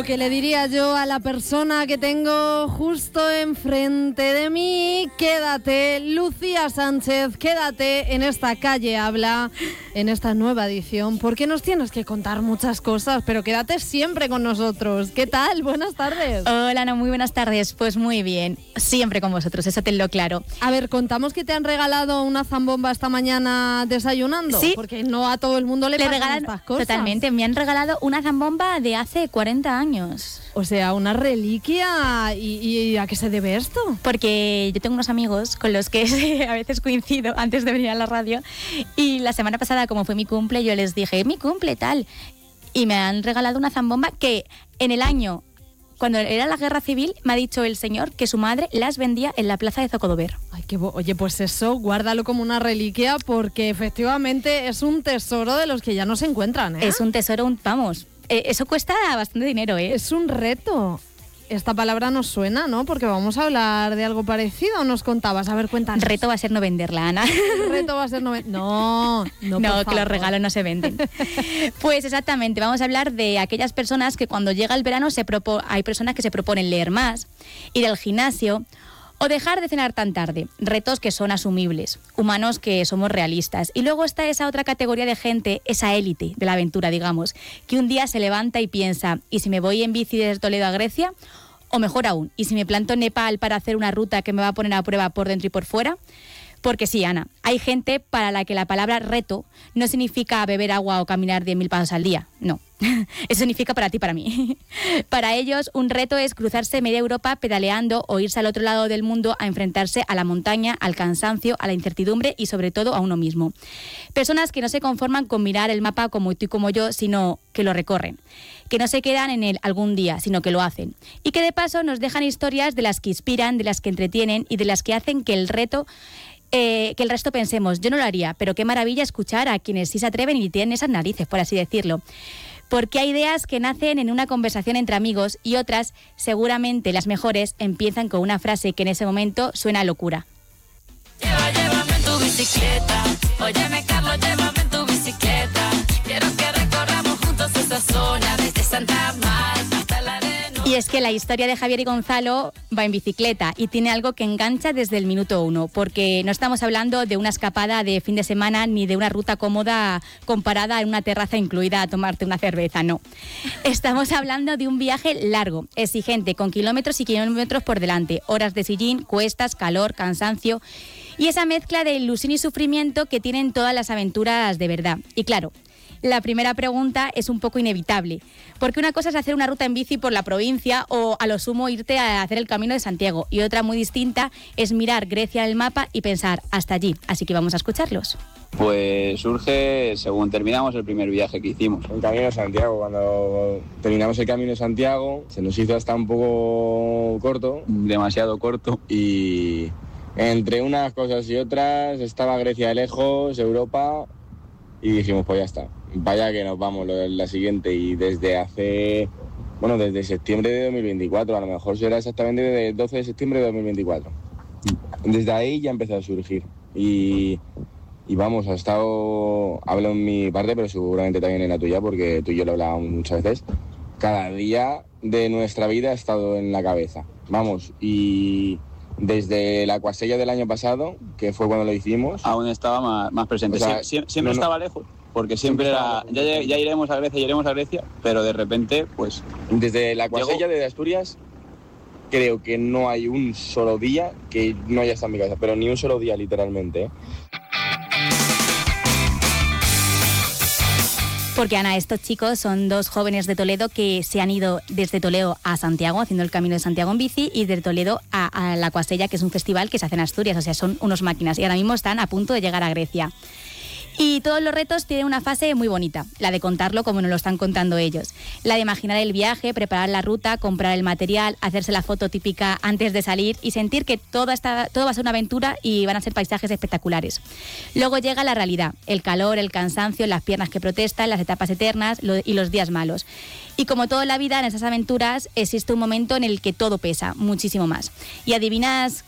Lo que le diría yo a la persona que tengo justo enfrente de mí: quédate, Lucía Sánchez, quédate en esta Calle Habla, en esta nueva edición, porque nos tienes que contar muchas cosas, pero quédate siempre con nosotros. ¿Qué tal? Buenas tardes. Hola, Ana, muy buenas tardes. Pues muy bien, siempre con vosotros, eso tenlo claro. A ver, contamos que te han regalado una zambomba esta mañana desayunando. Sí. Porque no a todo el mundo le pasan regalan estas cosas. Totalmente, me han regalado una zambomba de hace 40 años. O sea, una reliquia. ¿Y a qué se debe esto? Porque yo tengo unos amigos con los que a veces coincido antes de venir a la radio, y la semana pasada, como fue mi cumple, yo les dije, mi cumple tal, y me han regalado una zambomba que en el año, cuando era la guerra civil, me ha dicho el señor que su madre las vendía en la plaza de Zocodover. Ay, oye, pues eso, guárdalo como una reliquia, porque efectivamente es un tesoro de los que ya no se encuentran, ¿eh? Es un tesoro, vamos, eso cuesta bastante dinero, ¿eh? Es un reto. Esta palabra nos suena, ¿no? Porque vamos a hablar de algo parecido, nos contabas. A ver, cuéntanos. Reto va a ser no venderla, Ana. Reto va a ser no venderla. No, que los regalos no se venden. Pues exactamente, vamos a hablar de aquellas personas que cuando llega el verano hay personas que se proponen leer más, ir al gimnasio o dejar de cenar tan tarde. Retos que son asumibles, humanos que somos realistas. Y luego está esa otra categoría de gente, esa élite de la aventura, digamos, que un día se levanta y piensa, ¿y si me voy en bici desde Toledo a Grecia? O mejor aún, ¿y si me planto en Nepal para hacer una ruta que me va a poner a prueba por dentro y por fuera? Porque sí, Ana, hay gente para la que la palabra reto no significa beber agua o caminar 10.000 pasos al día. No, eso significa para ti, para mí. Para ellos, un reto es cruzarse media Europa pedaleando o irse al otro lado del mundo a enfrentarse a la montaña, al cansancio, a la incertidumbre y sobre todo a uno mismo. Personas que no se conforman con mirar el mapa como tú y como yo, sino que lo recorren. Que no se quedan en él algún día, sino que lo hacen. Y que de paso nos dejan historias de las que inspiran, de las que entretienen y de las que hacen que el resto pensemos, yo no lo haría, pero qué maravilla escuchar a quienes sí se atreven y tienen esas narices, por así decirlo. Porque hay ideas que nacen en una conversación entre amigos y otras, seguramente las mejores, empiezan con una frase que en ese momento suena a locura. Llévame en tu bicicleta, óyeme Carlos, llévame en tu bicicleta, quiero que recorramos juntos esa zona desde Santa Marta hasta la de... Y es que la historia de Javier y Gonzalo va en bicicleta y tiene algo que engancha desde el minuto uno, porque no estamos hablando de una escapada de fin de semana ni de una ruta cómoda comparada en una terraza incluida a tomarte una cerveza, no. Estamos hablando de un viaje largo, exigente, con kilómetros y kilómetros por delante, horas de sillín, cuestas, calor, cansancio y esa mezcla de ilusión y sufrimiento que tienen todas las aventuras de verdad. Y claro, la primera pregunta es un poco inevitable, porque una cosa es hacer una ruta en bici por la provincia o a lo sumo irte a hacer el Camino de Santiago, y otra muy distinta es mirar Grecia en el mapa y pensar hasta allí, así que vamos a escucharlos. Pues surge según terminamos el primer viaje que hicimos. El Camino de Santiago, cuando terminamos el Camino de Santiago se nos hizo hasta un poco corto. Demasiado corto. Y entre unas cosas y otras estaba Grecia de lejos, Europa, y dijimos pues ya está. Vaya que nos vamos, la siguiente, y desde septiembre de 2024, a lo mejor será exactamente desde el 12 de septiembre de 2024. Desde ahí ya empezó a surgir y vamos, hablo en mi parte, pero seguramente también en la tuya, porque tú y yo lo hablábamos muchas veces. Cada día de nuestra vida ha estado en la cabeza, vamos, y desde la Cuasella del año pasado, que fue cuando lo hicimos, aún estaba más presente, o sea, siempre estaba lejos. Porque siempre era, ya iremos a Grecia, pero de repente, pues... Desde la Cuasella, desde Asturias, creo que no hay un solo día que no haya estado en mi casa, pero ni un solo día, literalmente, ¿eh? Porque, Ana, estos chicos son dos jóvenes de Toledo que se han ido desde Toledo a Santiago, haciendo el Camino de Santiago en bici, y de Toledo a la Cuasella, que es un festival que se hace en Asturias, o sea, son unos máquinas, y ahora mismo están a punto de llegar a Grecia. Y todos los retos tienen una fase muy bonita, la de contarlo como nos lo están contando ellos. La de imaginar el viaje, preparar la ruta, comprar el material, hacerse la foto típica antes de salir y sentir que todo va a ser una aventura y van a ser paisajes espectaculares. Luego llega la realidad, el calor, el cansancio, las piernas que protestan, las etapas eternas y los días malos. Y como toda la vida, en esas aventuras existe un momento en el que todo pesa muchísimo más. ¿Y adivinas